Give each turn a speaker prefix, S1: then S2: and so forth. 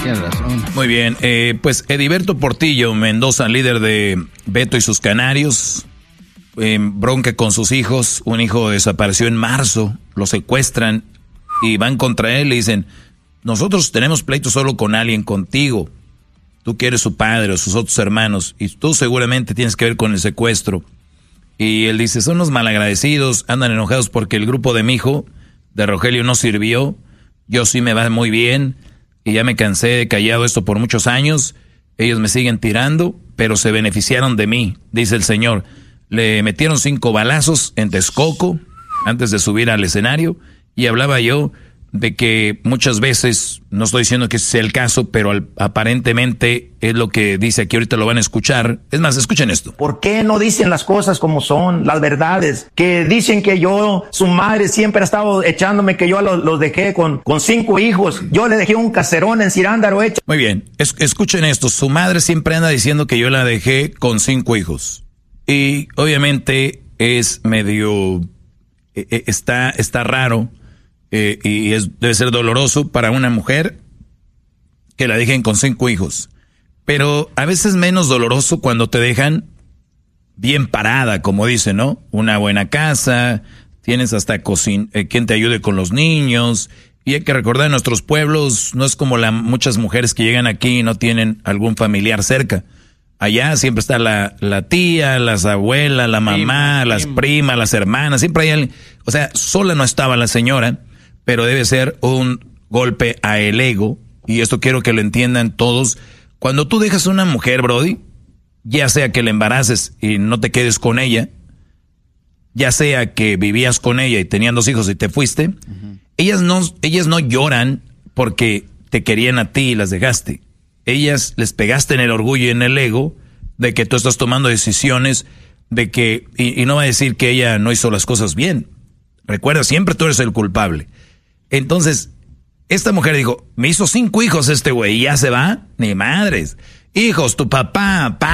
S1: Tienes razón.
S2: Muy bien, pues Ediberto Portillo Mendoza, líder de Beto y sus Canarios, bronca con sus hijos. Un hijo desapareció en marzo, lo secuestran y van contra él. Le dicen, nosotros tenemos pleito solo con alguien, contigo. Tú que eres su padre o sus otros hermanos y tú seguramente tienes que ver con el secuestro. Y él dice, son unos malagradecidos, andan enojados porque el grupo de mi hijo, de Rogelio, no sirvió. Yo sí me va muy bien y ya me cansé de callado esto por muchos años. Ellos me siguen tirando, pero se beneficiaron de mí, dice el señor. Le metieron 5 balazos en Texcoco antes de subir al escenario y hablaba yo de que muchas veces, no estoy diciendo que sea el caso, pero aparentemente es lo que dice aquí, ahorita lo van a escuchar. Es más, escuchen esto.
S3: ¿Por qué no dicen las cosas como son, las verdades? Que dicen que su madre siempre ha estado echándome, que yo los dejé con 5 hijos. Yo le dejé un caserón en Cirándaro hecho.
S2: Muy bien, escuchen esto. Su madre siempre anda diciendo que yo la dejé con 5 hijos. Y obviamente es medio, está raro. Y debe ser doloroso para una mujer que la dejen con 5 hijos. Pero a veces menos doloroso cuando te dejan bien parada, como dicen, ¿no? Una buena casa, tienes hasta quien te ayude con los niños. Y hay que recordar, en nuestros pueblos no es como muchas mujeres que llegan aquí y no tienen algún familiar cerca. Allá siempre está la tía, las abuelas, la mamá, las primas, las hermanas, siempre hay alguien. O sea, sola no estaba la señora. Pero debe ser un golpe a el ego, y esto quiero que lo entiendan todos. Cuando tú dejas a una mujer, Brody, ya sea que la embaraces y no te quedes con ella, ya sea que vivías con ella y tenían 2 hijos y te fuiste, ellas no lloran porque te querían a ti y las dejaste. Ellas les pegaste en el orgullo y en el ego de que tú estás tomando decisiones, de que, y no va a decir que ella no hizo las cosas bien. Recuerda, siempre tú eres el culpable. Entonces, esta mujer dijo, me hizo 5 hijos este güey y ya se va. Ni madres. Hijos, tu papá,